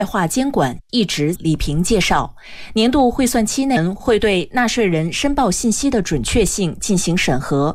化监管一职李平介绍，年度汇算期内会对纳税人申报信息的准确性进行审核，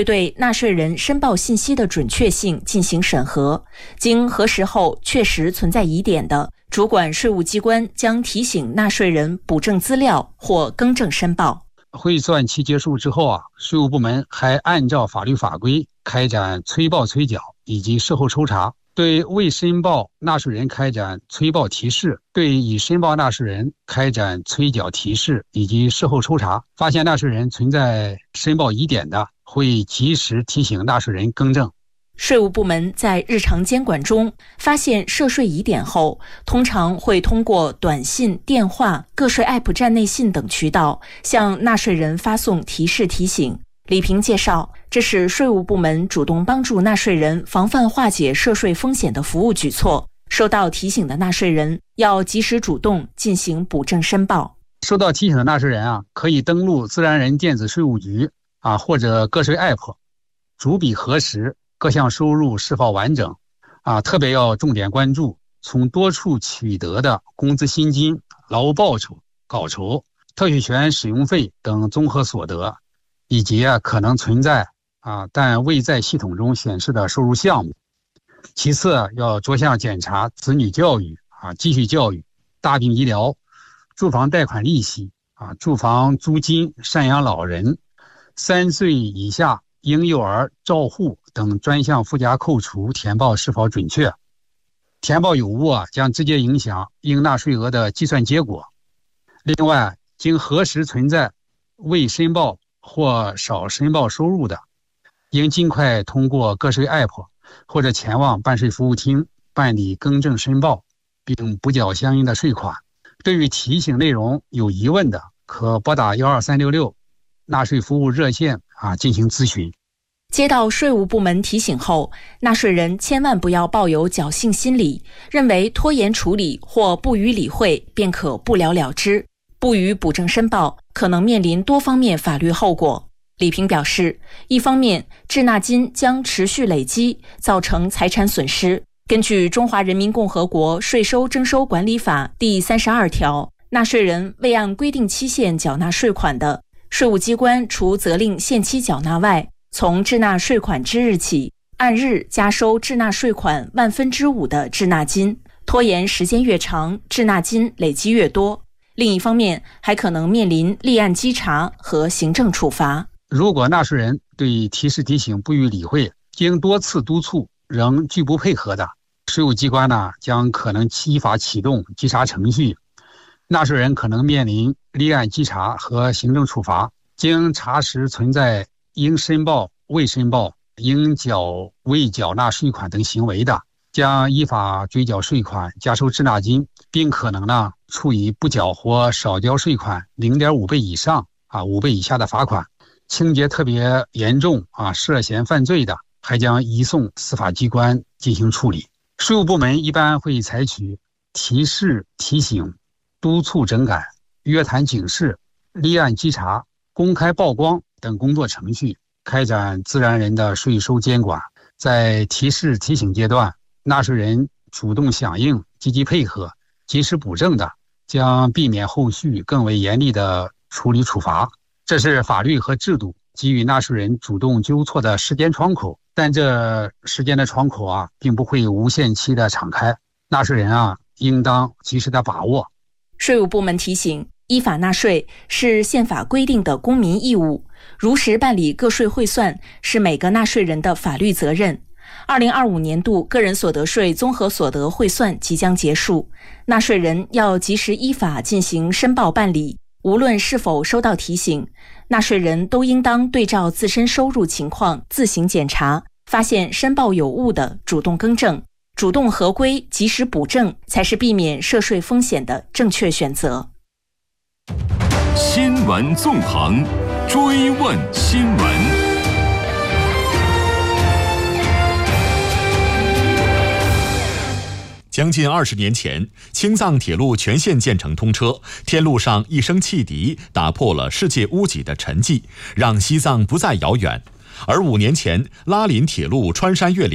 经核实后确实存在疑点的，主管税务机关将提醒纳税人补正资料或更正申报。 汇算期结束之后税务部门还按照法律法规开展催报催缴以及事后抽查，对未申报纳税人开展催报提示，对已申报纳税人开展催缴提示以及事后抽查，发现纳税人存在申报疑点的，会及时提醒纳税人更正。 税务部门在日常监管中发现涉税疑点后，通常会通过短信、电话、个税 App 站内信等渠道向纳税人发送提示提醒。李平介绍，这是税务部门主动帮助纳税人防范化解涉税风险的服务举措。收到提醒的纳税人要及时主动进行补正申报。 收到提醒的纳税人可以登录自然人电子税务局或者个税 App， 逐笔核实各项收入是否完整特别要重点关注从多处取得的工资薪金、劳务报酬、稿酬、特许权使用费等综合所得，以及可能存在但未在系统中显示的收入项目。其次要着项检查子女教育继续教育、大病医疗、住房贷款利息住房租金、赡养老人、3岁以下婴幼儿照护等专项附加扣除填报是否准确。填报有误将直接影响应纳税额的计算结果。另外，经核实存在未申报或少申报收入的，应尽快通过个税 App 或者前往办税服务厅办理更正申报，并补缴相应的税款。对于提醒内容有疑问的，可拨打12366纳税服务热线进行咨询。 接到税务部门提醒后，纳税人千万不要抱有侥幸心理，认为拖延处理或不予理会便可不了了之，不予补正申报可能面临多方面法律后果。李平表示，一方面，滞纳金将持续累积，造成财产损失。根据《中华人民共和国税收征收管理法》第32条，纳税人未按规定期限缴纳税款的，税务机关除责令限期缴纳外，从滞纳税款之日起，按日加收滞纳税款5/1000的滞纳金，拖延时间越长，滞纳金累积越多。另一方面，还可能面临立案稽查和行政处罚。 如果纳税人对提示提醒不予理会，经多次督促仍拒不配合的，税务机关将可能依法启动稽查程序，纳税人可能面临立案稽查和行政处罚。经查实存在应申报、未申报、应缴未缴纳税款等行为的，将依法追缴税款、加收滞纳金，并可能处以不缴或少交税款 0.5 倍以上5倍以下的罚款。情节特别严重涉嫌犯罪的，还将移送司法机关进行处理。税务部门一般会采取提示提醒、督促整改、约谈警示、立案稽查、公开曝光等工作程序，开展自然人的税收监管。在提示提醒阶段，纳税人主动响应、积极配合、及时补正的，将避免后续更为严厉的处理处罚。这是法律和制度给予纳税人主动纠错的时间窗口，但这时间的窗口并不会无限期的敞开，纳税人应当及时的把握。 税务部门提醒，依法纳税是宪法规定的公民义务，如实办理个税汇算是每个纳税人的法律责任。2025年度个人所得税综合所得汇算即将结束，纳税人要及时依法进行申报办理。无论是否收到提醒，纳税人都应当对照自身收入情况自行检查，发现申报有误的主动更正，主动合规及时补正，才是避免涉税风险的正确选择。 新闻纵横，追问新闻。 将近20年前，青藏铁路全线建成通车，天路上一声汽笛打破了世界屋脊的沉寂，让西藏不再遥远。而5年前，拉林铁路穿山越岭